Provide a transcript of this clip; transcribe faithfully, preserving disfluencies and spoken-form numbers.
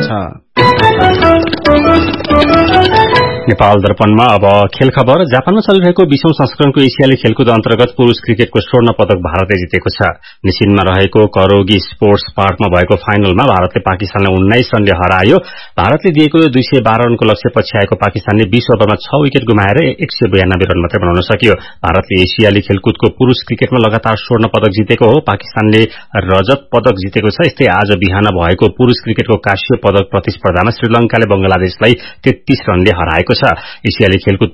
छ। नेपाल दर्पणमा अब खेल खबर। जापानमा चलिरहेको बीसौं संस्करणको एसियाली खेलकुद अन्तर्गत पुरूष क्रिकेटको स्वर्ण पदक भारतले जितेको छ। निसिनमा रहेको करोगी स्पोर्ट्स पार्कमा भएको फाइनलमा भारतले पाकिस्तानलाई उन्नाइस रनले हरायो। भारतले दिएको दुई सय बाह्र रनको लक्ष्य पछ्याएको पाकिस्तानले बीस ओभरमा छ विकेट गुमाएर एक सय बयानब्बे रन मात्रै बनाउन सक्यो। भारतले एसियाली खेलकुदको पुरूष क्रिकेटमा लगातार स्वर्ण पदक जितेको हो। पाकिस्तानले रजत पदक जितेको छ। यस्तै आज बिहान भएको पुरूष क्रिकेटको कास्य पदक प्रतिस्पर्धामा श्रीलंकाले बंगलादेशलाई तेत्तीस रनले हराएको छ। एसियाली खेलकुद